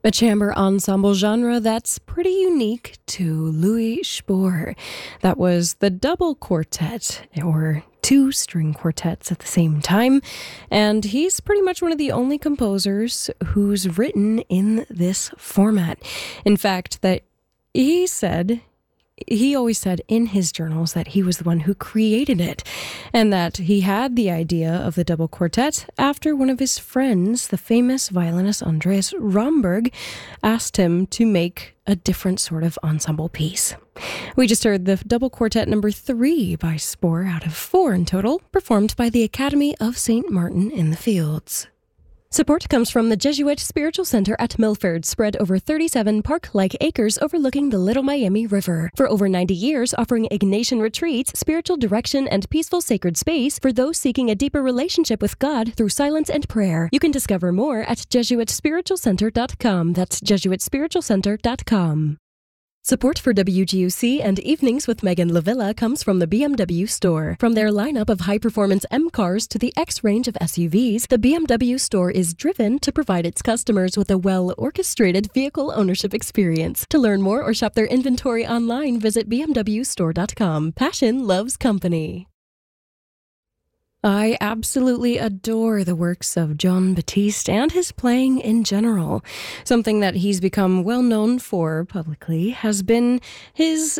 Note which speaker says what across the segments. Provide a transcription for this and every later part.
Speaker 1: A chamber ensemble genre that's pretty unique to Louis Spohr. That was the double quartet, or two string quartets at the same time, and he's pretty much one of the only composers who's written in this format. In fact, he always said in his journals that he was the one who created it, and that he had the idea of the double quartet after one of his friends, the famous violinist Andreas Romberg, asked him to make a different sort of ensemble piece. We just heard the double quartet number 3 by Spohr out of 4 in total, performed by the Academy of St. Martin in the Fields. Support comes from the Jesuit Spiritual Center at Milford, spread over 37 park-like acres overlooking the Little Miami River. For over 90 years, offering Ignatian retreats, spiritual direction, and peaceful sacred space for those seeking a deeper relationship with God through silence and prayer. You can discover more at JesuitSpiritualCenter.com. That's JesuitSpiritualCenter.com. Support for WGUC and Evenings with Megan Lavilla comes from the BMW Store. From their lineup of high-performance M cars to the X range of SUVs, the BMW Store is driven to provide its customers with a well-orchestrated vehicle ownership experience. To learn more or shop their inventory online, visit bmwstore.com. Passion loves company. I absolutely adore the works of Jon Batiste and his playing in general. Something that he's become well known for publicly has been his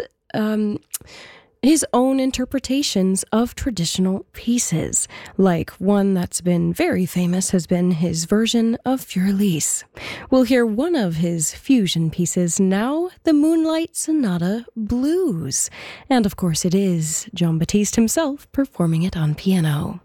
Speaker 1: own interpretations of traditional pieces. Like one that's been very famous has been his version of Fur-Elise. We'll hear one of his fusion pieces now, the Moonlight Sonata Blues. And of course it is Jon Batiste himself performing it on piano.